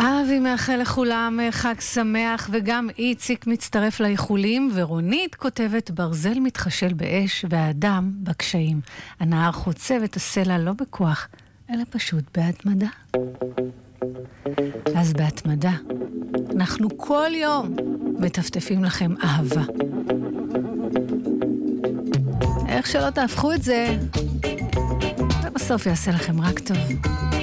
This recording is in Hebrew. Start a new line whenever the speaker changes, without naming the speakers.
אבי מאחל לכולם חג שמח, וגם איציק מצטרף לאיחולים, ורונית כותבת ברזל מתחשל באש והאדם בקשיים. הנהר חוצב את הסלע לא בכוח, אלא פשוט בהתמדה. אז בהתמדה אנחנו כל יום מטפטפים לכם אהבה. איך שלא תהפכו את זה, ובסוף יעשה לכם רק טוב.